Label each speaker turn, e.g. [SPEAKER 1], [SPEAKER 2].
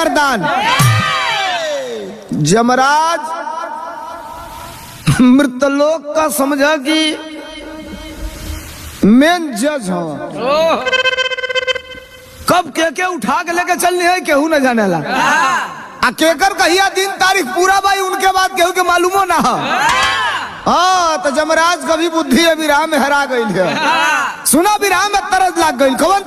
[SPEAKER 1] मर्दान। जमराज मृतलोक का समझा कि मेन जज हो, कब के उठा के लेके चलनी है केहू न जाने ला। आ केकर कहिया दिन तारीख पूरा भाई उनके बाद केहू के मालूमो ना हो। हाँ तो जमराज कभी बुद्धि अभिराम में हरा गई है। सुना विराम में तरस लाग गई। कौन